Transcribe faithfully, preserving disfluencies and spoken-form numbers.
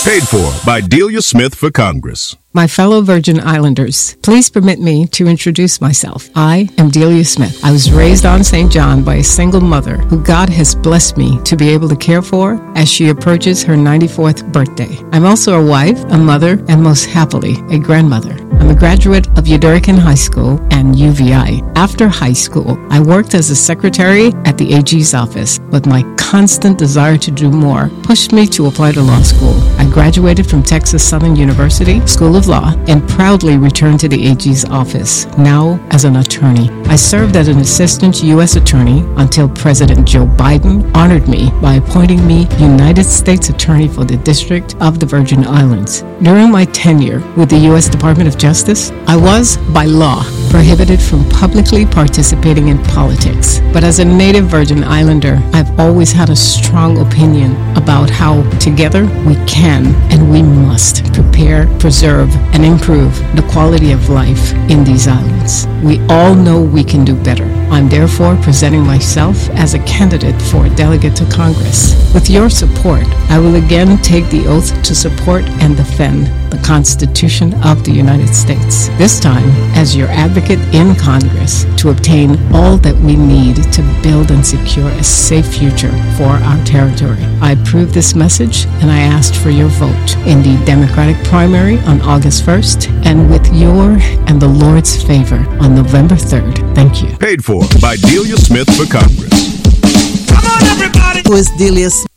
Paid for by Delia Smith for Congress. My fellow Virgin Islanders, please permit me to introduce myself. I am Delia Smith. I was raised on Saint John by a single mother who God has blessed me to be able to care for as she approaches her ninety-fourth birthday. I'm also a wife, a mother, and most happily, a grandmother. I'm a graduate of Uderican High School and U V I. After high school, I worked as a secretary at the A G's office, but my constant desire to do more pushed me to apply to law school. I graduated from Texas Southern University School of Law and proudly returned to the A G's office, now as an attorney. I served as an assistant U S attorney until President Joe Biden honored me by appointing me United States Attorney for the District of the Virgin Islands. During my tenure with the U S Department of Justice, I was, by law, prohibited from publicly participating in politics. But as a native Virgin Islander, I've always had a strong opinion about how together we can and we must prepare, preserve, and improve the quality of life in these islands. We all know we can do better. I'm therefore presenting myself as a candidate for a delegate to Congress. With your support, I will again take the oath to support and defend the Constitution of the United States, this time as your advocate in Congress to obtain all that we need to build and secure a safe future for our territory. I approve this message and I asked for your vote in the Democratic primary on August first and with your and the Lord's favor on November third. Thank you. Paid for by Delia Smith for Congress. Come on, everybody. Who is Delia Smith?